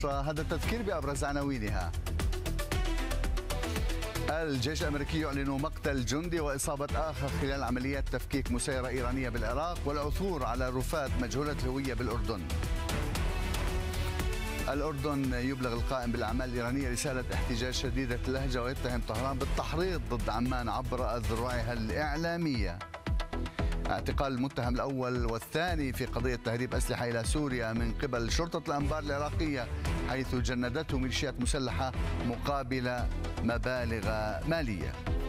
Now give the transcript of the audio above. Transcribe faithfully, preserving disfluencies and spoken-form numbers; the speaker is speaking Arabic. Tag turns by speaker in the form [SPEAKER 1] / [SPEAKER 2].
[SPEAKER 1] هذا التذكير بأبرز عناوينها. الجيش الأمريكي يعلن مقتل جندي وإصابة آخر خلال عمليات تفكيك مسيرة إيرانية بالعراق، والعثور على رفات مجهولة الهوية بالأردن. الأردن يبلغ القائم بالأعمال الإيرانية رسالة احتجاج شديدة اللهجة ويتهم طهران بالتحريض ضد عمان عبر أذرعها الإعلامية. اعتقال المتهم الأول والثاني في قضية تهريب أسلحة إلى سوريا من قبل شرطة الأنبار العراقية، حيث جندته ميليشيات مسلحة مقابل مبالغ مالية.